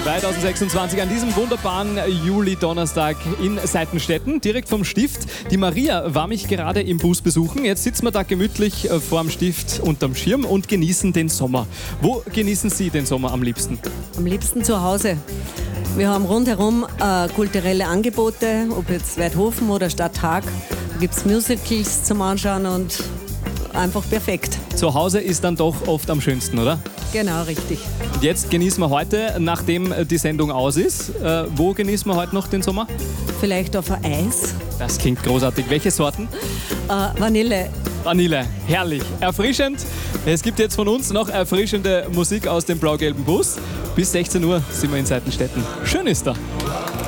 2026 an diesem wunderbaren Juli-Donnerstag in Seitenstetten, direkt vom Stift. Die Maria war mich gerade im Bus besuchen. Jetzt sitzen wir da gemütlich vorm Stift unterm Schirm und genießen den Sommer. Wo genießen Sie den Sommer am liebsten? Am liebsten zu Hause. Wir haben rundherum kulturelle Angebote, ob jetzt Weidhofen oder Stadt Haag. Da gibt es Musicals zum Anschauen und einfach perfekt. Zu Hause ist dann doch oft am schönsten, oder? Genau, richtig. Und jetzt genießen wir heute, nachdem die Sendung aus ist. Wo genießen wir heute noch den Sommer? Vielleicht auf ein Eis. Das klingt großartig. Welche Sorten? Vanille. Vanille, herrlich, erfrischend. Es gibt jetzt von uns noch erfrischende Musik aus dem blau-gelben Bus. Bis 16 Uhr sind wir in Seitenstetten. Schön ist da.